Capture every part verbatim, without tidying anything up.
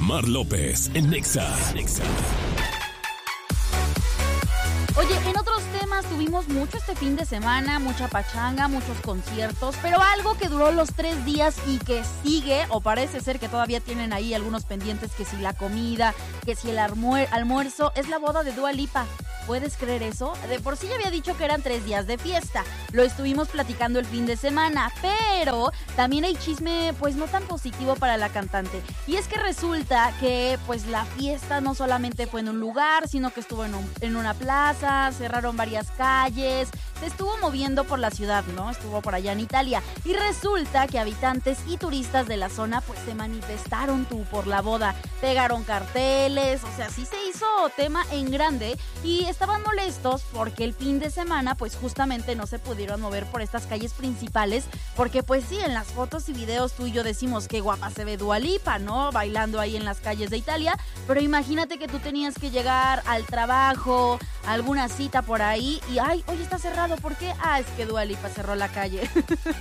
Mar López en Nexa. Nexa. Oye, en otros temas tuvimos mucho este fin de semana, mucha pachanga, muchos conciertos, pero algo que duró los tres días y que sigue, o parece ser que todavía tienen ahí algunos pendientes, que si la comida, que si el almuer- almuerzo, es la boda de Dua Lipa. ¿Puedes creer eso? De por sí ya había dicho que eran tres días de fiesta. Lo estuvimos platicando el fin de semana, pero también hay chisme pues no tan positivo para la cantante. Y es que resulta que pues la fiesta no solamente fue en un lugar, sino que estuvo en, un, en una plaza, cerraron varias calles, se estuvo moviendo por la ciudad, ¿no? Estuvo por allá en Italia. Y resulta que habitantes y turistas de la zona pues se manifestaron tú por la boda. Pegaron carteles, o sea, sí se hizo tema en grande y estaban molestos porque el fin de semana pues justamente no se pudieron mover por estas calles principales porque pues sí, en las fotos y videos tú y yo decimos que guapa se ve Dua Lipa, ¿no? Bailando ahí en las calles de Italia, pero imagínate que tú tenías que llegar al trabajo, a alguna cita por ahí y ay, hoy está cerrado, ¿por qué? Ah, es que Dua Lipa cerró la calle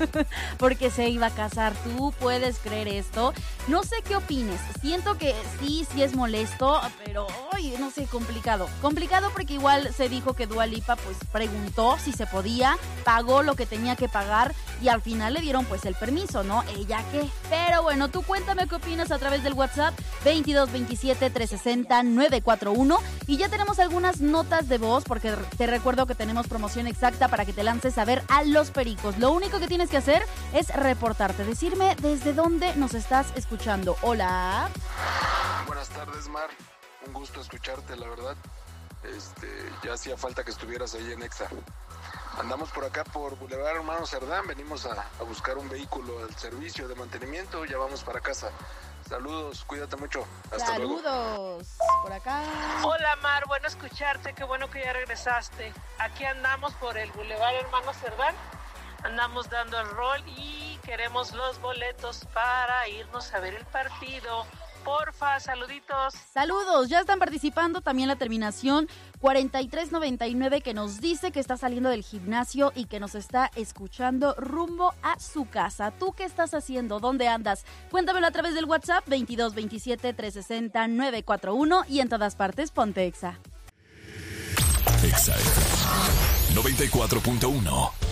porque se iba a casar. ¿Tú puedes creer esto? No sé qué opines, siento que sí, sí es molesto, pero ay, no sé, complicado, complicado porque igual Igual se dijo que Dua Lipa pues preguntó si se podía, pagó lo que tenía que pagar y al final le dieron pues el permiso, ¿no? ¿Ella qué? Pero bueno, tú cuéntame qué opinas a través del WhatsApp veintidós veintisiete trescientos sesenta novecientos cuarenta y uno y ya tenemos algunas notas de voz porque te recuerdo que tenemos promoción exacta para que te lances a ver a Los Pericos. Lo único que tienes que hacer es reportarte, decirme desde dónde nos estás escuchando. Hola. Buenas tardes, Mar. Un gusto escucharte, la verdad. Este, ya hacía falta que estuvieras ahí en Nexa. Andamos por acá por Boulevard Hermano Cerdán, venimos a, a buscar un vehículo al servicio de mantenimiento, ya vamos para casa. Saludos, cuídate mucho. Hasta Saludos, luego. por acá. Hola Mar, bueno escucharte, qué bueno que ya regresaste. Aquí andamos por el Boulevard Hermano Cerdán, andamos dando el rol y queremos los boletos para irnos a ver el partido. Porfa, saluditos. Saludos, ya están participando también la terminación cuarenta y tres noventa y nueve que nos dice que está saliendo del gimnasio y que nos está escuchando rumbo a su casa. ¿Tú qué estás haciendo? ¿Dónde andas? Cuéntamelo a través del WhatsApp veintidós veintisiete trescientos sesenta novecientos cuarenta y uno y en todas partes ponte Exa. Exa noventa y cuatro punto uno.